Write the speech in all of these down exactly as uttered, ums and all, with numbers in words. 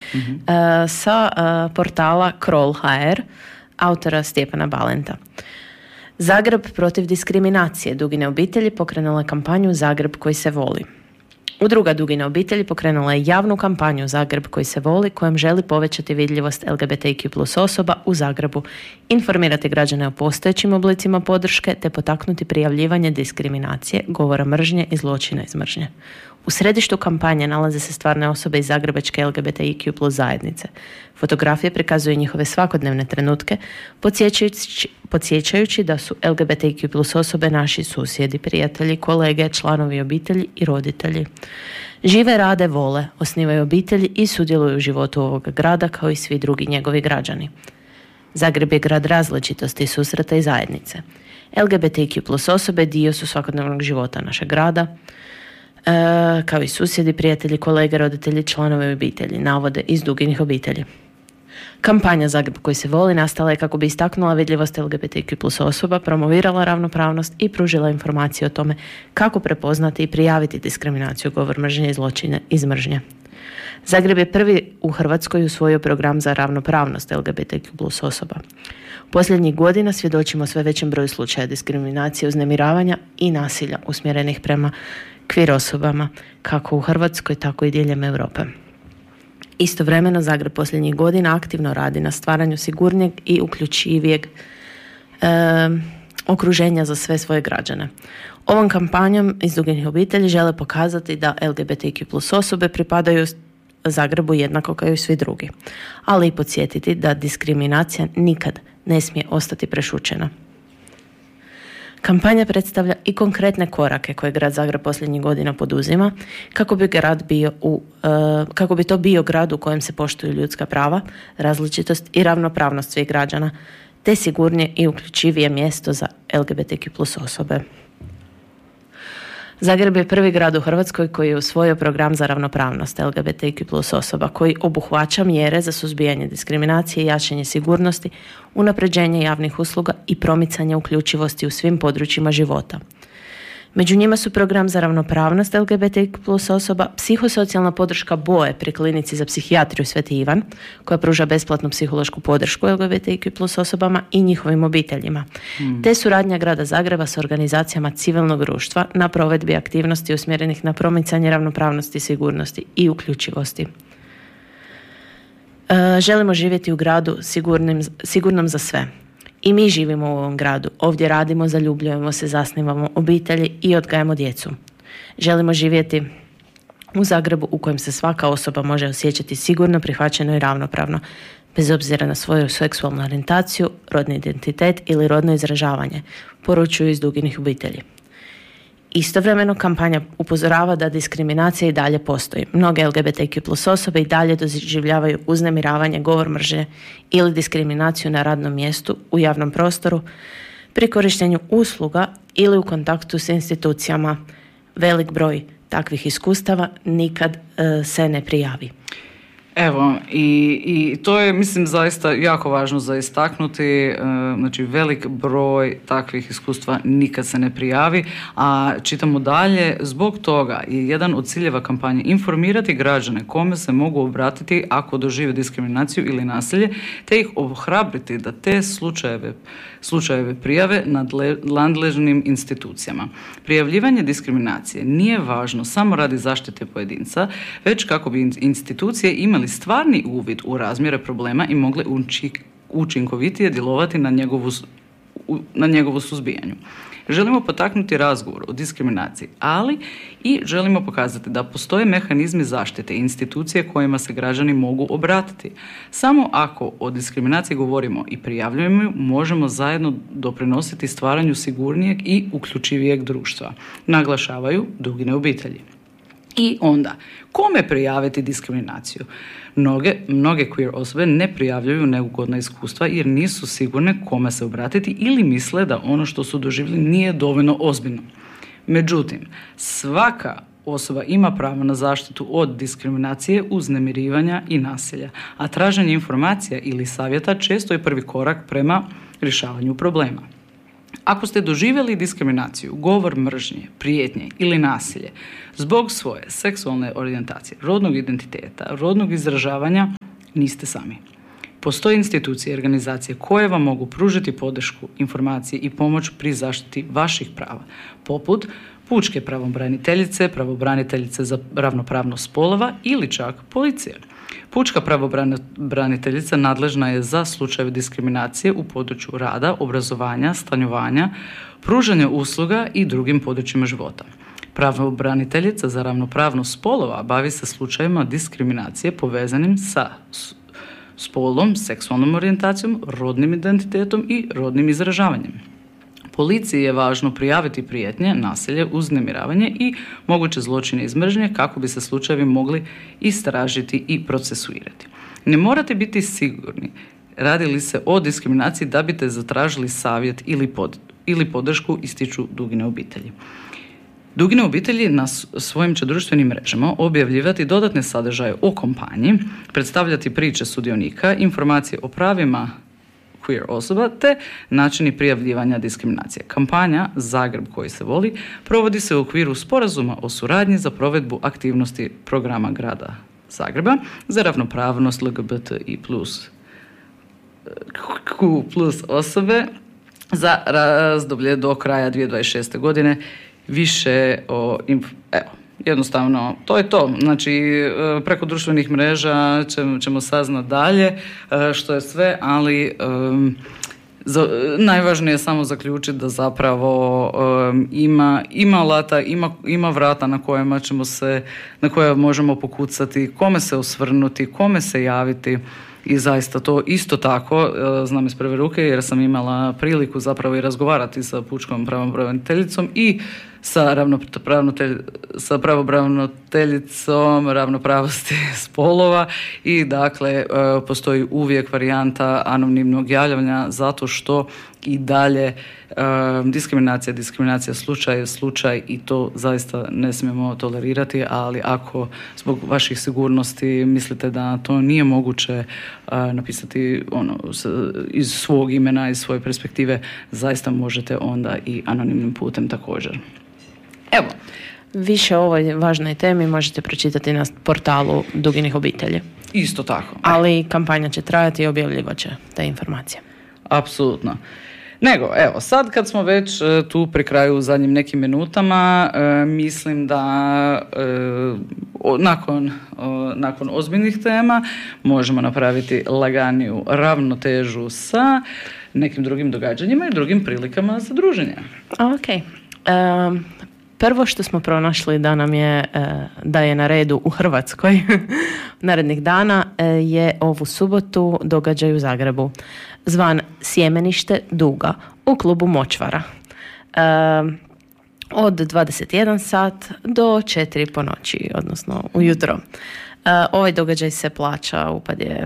mm-hmm. uh, sa uh, portala Kroll точка hr autora Stjepana Balenta. Zagreb protiv diskriminacije Dugine obitelji pokrenula je kampanju Zagreb koji se voli. Udruga Dugine obitelji pokrenula je javnu kampanju Zagreb koji se voli, kojom želi povećati vidljivost L G B T Q plus osoba u Zagrebu, informirati građane o postojećim oblicima podrške te potaknuti prijavljivanje diskriminacije, govora mržnje i zločina iz mržnje. U središtu kampanje nalaze se stvarne osobe iz zagrebačke L G B T Q plus zajednice. Fotografije prikazuju njihove svakodnevne trenutke, podsjećajući, podsjećajući da su L G B T Q plus osobe naši susjedi, prijatelji, kolege, članovi obitelji i roditelji. Žive, rade, vole, osnivaju obitelji i sudjeluju u životu ovog grada kao i svi drugi njegovi građani. Zagreb je grad različitosti, susreta i zajednice. L G B T Q plus osobe dio su svakodnevnog života našeg grada, E, kao i susjedi, prijatelji, kolege, roditelji, članovi obitelji, navode iz Duginih obitelji. Kampanja Zagreb koji se voli nastala je kako bi istaknula vidljivost L G B T Q plus osoba, promovirala ravnopravnost i pružila informacije o tome kako prepoznati i prijaviti diskriminaciju, govor mržnje i zločine iz mržnje. Zagreb je prvi u Hrvatskoj usvojio program za ravnopravnost L G B T Q plus osoba. Posljednjih godina svjedočimo sve većem broju slučaja diskriminacije, uznemiravanja i nasilja usmjerenih prema queer osobama, kako u Hrvatskoj, tako i diljem Europe. Istovremeno, Zagreb posljednjih godina aktivno radi na stvaranju sigurnijeg i uključivijeg e, okruženja za sve svoje građane. Ovom kampanjom iz Duginih obitelji žele pokazati da L G B T Q plus osobe pripadaju Zagrebu jednako kao i svi drugi, ali i podsjetiti da diskriminacija nikad ne smije ostati prešućena. Kampanja predstavlja i konkretne korake koje grad Zagreb posljednjih godina poduzima kako bi grad bio u, uh, kako bi to bio grad u kojem se poštuju ljudska prava, različitost i ravnopravnost svih građana, te sigurnije i uključivije mjesto za L G B T Q plus osobe. Zagreb je prvi grad u Hrvatskoj koji je usvojio program za ravnopravnost L G B T Q plus osoba koji obuhvaća mjere za suzbijanje diskriminacije, jačanje sigurnosti, unapređenje javnih usluga i promicanje uključivosti u svim područjima života. Među njima su program za ravnopravnost L G B T Q plus osoba, psihosocijalna podrška Boje pri klinici za psihijatriju Sveti Ivan, koja pruža besplatnu psihološku podršku L G B T Q plus osobama i njihovim obiteljima, hmm. te suradnja grada Zagreba s organizacijama civilnog društva na provedbi aktivnosti usmjerenih na promicanje ravnopravnosti, sigurnosti i uključivosti. E, želimo živjeti u gradu sigurnim, sigurnom za sve. I mi živimo u ovom gradu. Ovdje radimo, zaljubljujemo se, zasnivamo obitelji i odgajamo djecu. Želimo živjeti u Zagrebu u kojem se svaka osoba može osjećati sigurno, prihvaćeno i ravnopravno, bez obzira na svoju seksualnu orijentaciju, rodni identitet ili rodno izražavanje, poručuju iz Duginih obitelji. Istovremeno, kampanja upozorava da diskriminacija i dalje postoji. Mnoge L G B T Q plus osobe i dalje doživljavaju uznemiravanje, govor mržnje ili diskriminaciju na radnom mjestu, u javnom prostoru, pri korištenju usluga ili u kontaktu s institucijama. Velik broj takvih iskustava nikad uh, se ne prijavi. Evo, i, i to je, mislim, zaista jako važno za istaknuti. E, znači, velik broj takvih iskustva nikad se ne prijavi, a čitamo dalje, zbog toga je jedan od ciljeva kampanje informirati građane kome se mogu obratiti ako dožive diskriminaciju ili nasilje, te ih ohrabriti da te slučajeve, slučajeve prijave nadležnim institucijama. Prijavljivanje diskriminacije nije važno samo radi zaštite pojedinca, već kako bi institucije imali stvarni uvid u razmjere problema i mogle učinkovitije djelovati na njegovu, na njegovu suzbijanju. Želimo potaknuti razgovor o diskriminaciji, ali i želimo pokazati da postoje mehanizmi zaštite i institucije kojima se građani mogu obratiti. Samo ako o diskriminaciji govorimo i prijavljujemo ju, možemo zajedno doprinositi stvaranju sigurnijeg i uključivijeg društva, naglašavaju Dugine obitelji. I onda, kome prijaviti diskriminaciju? Mnoge, mnoge queer osobe ne prijavljuju neugodna iskustva jer nisu sigurne kome se obratiti ili misle da ono što su doživjeli nije dovoljno ozbiljno. Međutim, svaka osoba ima pravo na zaštitu od diskriminacije, uznemirivanja i nasilja, a traženje informacija ili savjeta često je prvi korak prema rješavanju problema. Ako ste doživjeli diskriminaciju, govor mržnje, prijetnje ili nasilje zbog svoje seksualne orijentacije, rodnog identiteta, rodnog izražavanja niste sami. Postoje institucije i organizacije koje vam mogu pružiti podršku, informacije i pomoć pri zaštiti vaših prava, poput pučke pravobraniteljice, pravobraniteljice za ravnopravnost spolova ili čak policije. Pučka pravobraniteljica nadležna je za slučajeve diskriminacije u području rada, obrazovanja, stanovanja, pružanja usluga i drugim područjima života. Pravobraniteljica za ravnopravnost spolova bavi se slučajevima diskriminacije povezanim sa spolom, seksualnom orijentacijom, rodnim identitetom i rodnim izražavanjem. Policiji je važno prijaviti prijetnje, nasilje, uznemiravanje i moguće zločine iz mržnje kako bi se slučajevi mogli istražiti i procesuirati. Ne morate biti sigurni radi li se o diskriminaciji da biste zatražili savjet ili, pod, ili podršku, ističu Dugine obitelji. Dugine obitelji na svojim će društvenim mrežama objavljivati dodatne sadržaje o kampanji, predstavljati priče sudionika, informacije o pravima queer osoba te načini prijavljivanja diskriminacije. Kampanja Zagreb koji se voli provodi se u okviru sporazuma o suradnji za provedbu aktivnosti programa grada Zagreba za ravnopravnost L G B T I plus Q plus osobe za razdoblje do kraja dvije tisuće dvadeset šeste. godine. Više o... Evo, jednostavno, to je to. Znači, preko društvenih mreža ćemo, ćemo saznati dalje što je sve, ali um, za, najvažnije je samo zaključiti da zapravo um, ima, ima alata, ima, ima vrata na kojima ćemo se, na koje možemo pokucati, kome se osvrnuti, kome se javiti. I zaista to isto tako znam iz prve ruke jer sam imala priliku zapravo i razgovarati sa pučkom pravobraniteljicom i sa, sa pravobraniteljicom ravnopravnosti spolova i dakle postoji uvijek varijanta anonimnog javljanja zato što i dalje diskriminacija, diskriminacija slučaj je slučaj i to zaista ne smijemo tolerirati, ali ako zbog vaših sigurnosti mislite da to nije moguće napisati ono, iz svog imena, iz svoje perspektive, zaista možete onda i anonimnim putem također. Evo. Više o ovoj važnoj temi možete pročitati na portalu Duginih obitelji. Isto tako. Ali kampanja će trajati i objavljivat će te informacije. Apsolutno. Nego, evo, sad kad smo već uh, tu pri kraju u zadnjim nekim minutama, uh, mislim da uh, o, nakon, uh, nakon ozbiljnih tema možemo napraviti laganiju ravnotežu sa nekim drugim događanjima i drugim prilikama za druženje. Ok. Um, prvo što smo pronašli da nam je, uh, da je na redu u Hrvatskoj narednih dana uh, je ovu subotu događaj u Zagrebu. Zvan Sjemenište Duga u klubu Močvara. E, od dvadeset jedan sat do četiri po noći, odnosno ujutro. E, ovaj događaj se plaća, upad je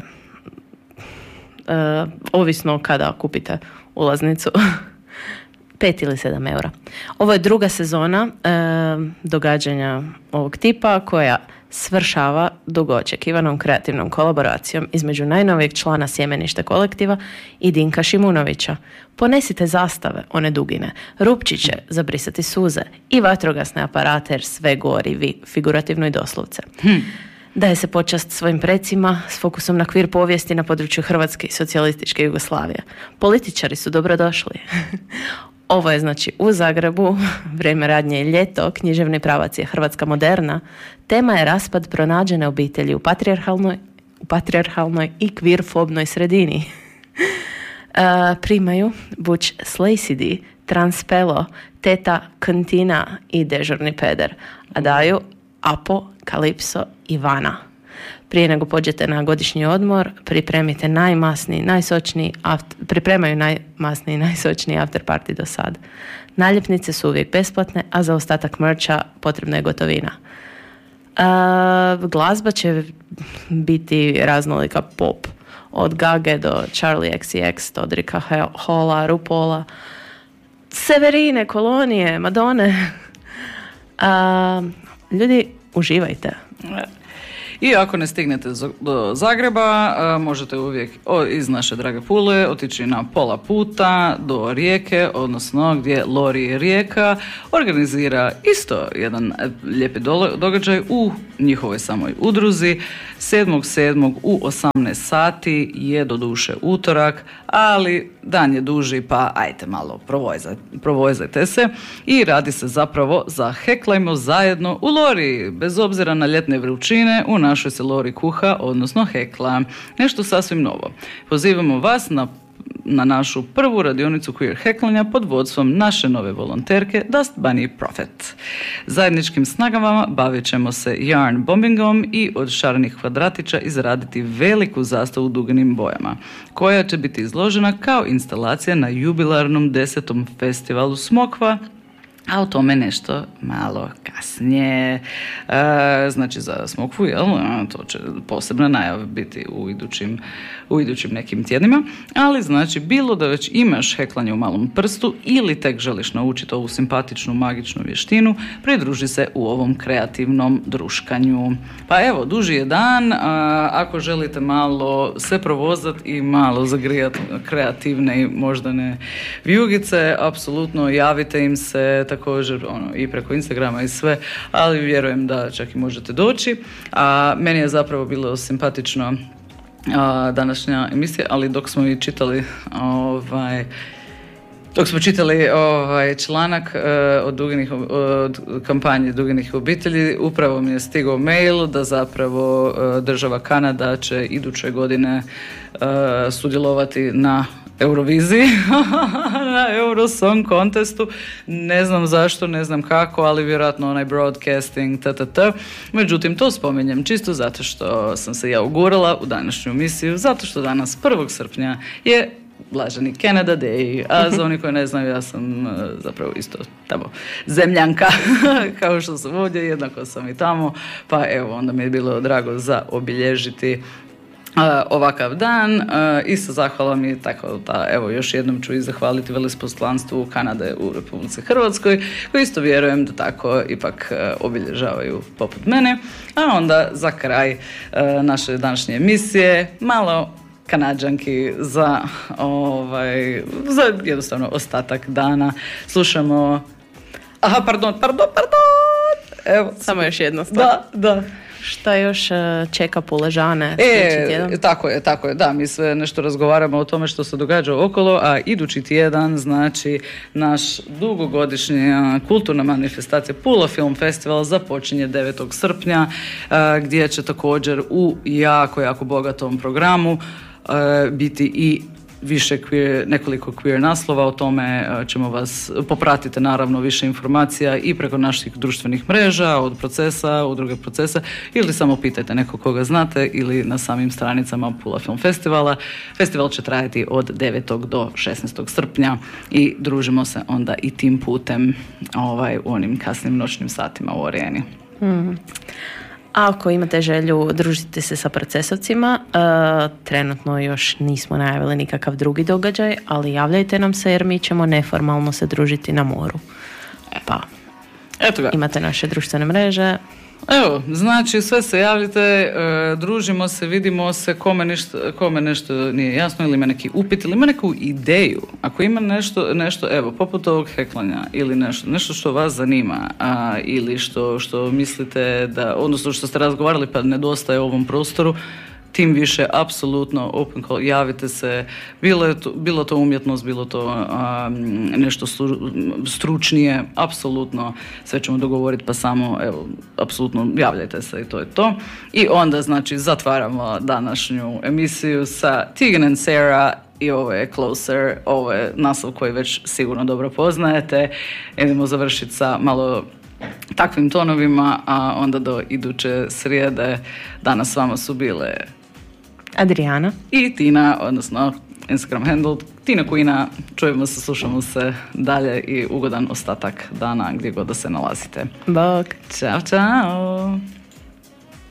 e, ovisno kada kupite ulaznicu, pet ili sedam eura. Ovo je druga sezona e, događanja ovog tipa koja svršava dugo očekivanom kreativnom kolaboracijom između najnovijeg člana Sjemenište kolektiva i Dinka Šimunovića. Ponesite zastave, one dugine, rupčiće za brisati suze i vatrogasne aparate jer sve gori, vi, figurativno i doslovce. Hm. Daje se počast svojim precima s fokusom na kvir povijesti na području Hrvatske i socijalističke Jugoslavije. Političari su dobrodošli. Ovo je znači u Zagrebu, vrijeme radnje je ljeto, književni pravac je Hrvatska moderna, tema je raspad pronađene obitelji u patrijarhalnoj, u patrijarhalnoj i kvir-fobnoj sredini. uh, primaju Butch Slacey, Transpelo, Teta Kantina i Dežurni peder, a daju Apo, Kalipso i Vana. Prije nego pođete na godišnji odmor, pripremite najmasniji, najsočniji, after, pripremaju najmasniji, najsočniji after party do sad. Naljepnice su uvijek besplatne, a za ostatak merča potrebna je gotovina. Uh, glazba će biti raznolika pop. Od Gage do Charlie X C X, Todrika Hola, Rupola, Severine, Kolonije, Madone. Uh, ljudi, uživajte. I ako ne stignete do Zagreba, možete uvijek iz naše drage Pule otići na pola puta do Rijeke, odnosno gdje Lori Rijeka organizira isto jedan lijepi događaj u njihovoj samoj udruzi sedmog sedmog u osamnaest sati je doduše utorak, ali dan je duži pa ajte malo provojzajte se i radi se zapravo za Heklajmo zajedno u Lori. Bez obzira na ljetne vrućine u našoj se Lori kuha, odnosno hekla. Nešto sasvim novo. Pozivamo vas na na našu prvu radionicu queer heklanja pod vodstvom naše nove volonterke Dust Bunny Prophet. Zajedničkim snagama bavit ćemo se yarn bombingom i od šarenih kvadratića izraditi veliku zastavu duganim bojama, koja će biti izložena kao instalacija na jubilarnom desetom festivalu Smokva, a o tome nešto malo kasnije. E, znači za Smokvu, jel? To će posebna najava biti u idućim, u idućim nekim tjednima, ali znači bilo da već imaš heklanje u malom prstu ili tek želiš naučiti ovu simpatičnu magičnu vještinu, pridruži se u ovom kreativnom druškanju. Pa evo, duži je dan, a, ako želite malo se provozati i malo zagrijati kreativne i moždane vijugice, apsolutno javite im se također ono, i preko Instagrama i sve, ali vjerujem da čak i možete doći. A meni je zapravo bilo simpatično a, današnja emisija, ali dok smo i čitali ovaj, dok smo čitali ovaj članak uh, od, duginih, od kampanje Duginih obitelji, upravo mi je stigao mail da zapravo uh, država Kanada će iduće godine uh, sudjelovati na Euroviziji, na Eurosong contestu. Ne znam zašto, ne znam kako, ali vjerojatno onaj broadcasting, ttt. Međutim, to spominjem čisto zato što sam se ja ugurala u današnju emisiju, zato što danas prvog srpnja je Blaženi Canada Day, a za oni koji ne znaju, ja sam zapravo isto tamo zemljanka, kao što sam ovdje, jednako sam i tamo, pa evo, onda mi je bilo drago za obilježiti Uh, ovakav dan uh, i sa zahvalom i tako da evo još jednom ću i zahvaliti veleposlanstvu Kanade u Republici Hrvatskoj, koji isto vjerujem da tako ipak uh, obilježavaju poput mene. A onda za kraj uh, naše današnje emisije malo Kanađanki za ovaj za jednostavno ostatak dana. Slušamo aha pardon pardon pardon evo samo još jedno stvar. Da, da. Šta još čeka Puležane? E, tako je, tako je, da, mi sve nešto razgovaramo o tome što se događa okolo, a idući tjedan, znači, naš dugogodišnja kulturna manifestacija Pula Film Festival započinje devetog srpnja, gdje će također u jako, jako bogatom programu biti i više queer, nekoliko queer naslova, o tome ćemo vas popratiti naravno više informacija i preko naših društvenih mreža, od procesa, udruge procesa, ili samo pitajte nekog koga znate ili na samim stranicama Pula Film Festivala. Festival će trajati od devetog do šesnaestog srpnja i družimo se onda i tim putem ovaj, u onim kasnim noćnim satima u Orijeni. Mm. A ako imate želju družiti se sa procesovcima, uh, trenutno još nismo najavili nikakav drugi događaj, ali javljajte nam se jer mi ćemo neformalno se družiti na moru. Pa, eto ga. Imate naše društvene mreže. Evo, znači sve se javljate, e, družimo se, vidimo se, kome, ništa, kome nešto nije jasno ili ima neki upit ili ima neku ideju. Ako ima nešto, nešto evo, poput ovog heklanja ili nešto, nešto što vas zanima a, ili što, što mislite da, odnosno što ste razgovarali pa nedostaje u ovom prostoru, tim više, apsolutno open call, javite se, bilo, je to, bilo to umjetnost, bilo to um, nešto stručnije, apsolutno sve ćemo dogovoriti, pa samo, evo, apsolutno javljajte se i to je to. I onda, znači, zatvaramo današnju emisiju sa Tegan and Sara i ovo je Closer, ovo je naslov koji već sigurno dobro poznajete. Idemo završiti sa malo takvim tonovima, a onda do iduće srijede danas s vama su bile Adriana i Tina, odnosno Instagram handle Tina Queena. Čujemo se, slušamo se dalje i ugodan ostatak dana gdje god da se nalazite. Bog. Ćao, čao.